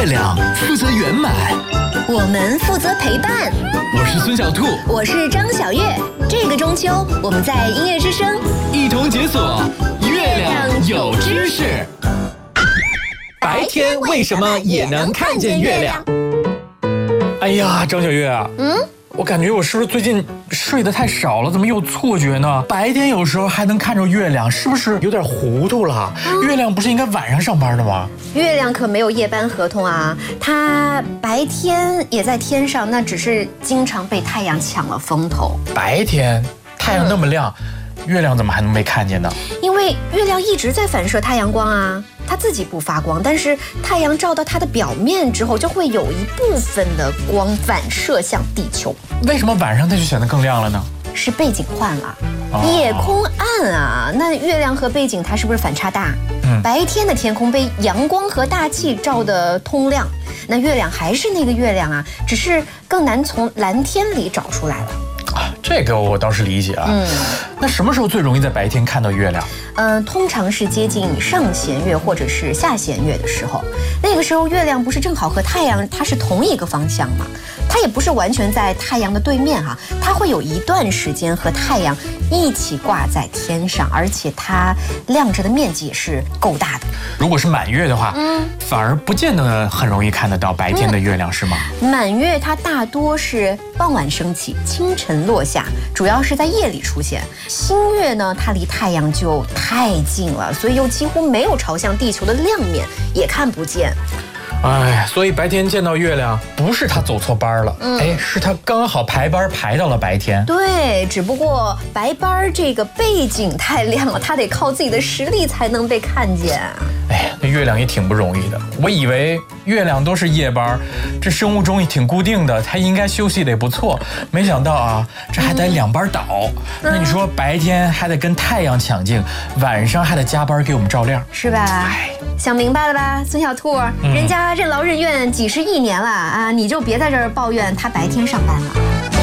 月亮负责圆满， 我们负责陪伴。 我是孙小兔， 我是张小月。这个中秋，我们在音乐之声一同解锁月亮有知识。白天为什么也能看见月亮？ 哎呀，张小月啊，我感觉我是不是最近睡得太少了？怎么有错觉呢？白天有时候还能看着月亮，是不是有点糊涂了？月亮不是应该晚上上班的吗？ 月亮可没有夜班合同啊，它白天也在天上，那只是经常被太阳抢了风头。 白天太阳那么亮，月亮怎么还能没看见呢？ 因为月亮一直在反射太阳光啊，它自己不发光，但是太阳照到它的表面之后，就会有一部分的光反射向地球。 为什么晚上它就显得更亮了呢？ 是背景换了，夜空暗啊，那月亮和背景它是不是反差大？白天的天空被阳光和大气照得通亮，那月亮还是那个月亮啊，只是更难从蓝天里找出来了。 这个我倒是理解啊。那什么时候最容易在白天看到月亮？ 通常是接近上弦月或者是下弦月的时候，那个时候月亮不是正好和太阳它是同一个方向吗？它也不是完全在太阳的对面哈，它会有一段时间和太阳一起挂在天上，而且它亮着的面积也是够大的。 如果是满月的话，反而不见得很容易看得到白天的月亮，是吗？ 满月它大多是傍晚升起，清晨落下，主要是在夜里出现。新月呢，它离太阳就太近了，所以又几乎没有朝向地球的亮面，也看不见。 哎，所以白天见到月亮，不是他走错班了，是他刚好排班排到了白天。 对，只不过白班这个背景太亮了，他得靠自己的实力才能被看见。 哎呀，那月亮也挺不容易的。我以为月亮都是夜班，这生物钟也挺固定的，它应该休息得也不错。没想到啊，这还得两班倒。那你说白天还得跟太阳抢镜，晚上还得加班给我们照亮， 是吧？想明白了吧，孙小兔？人家任劳任怨几十亿年了啊，你就别在这儿抱怨他白天上班了。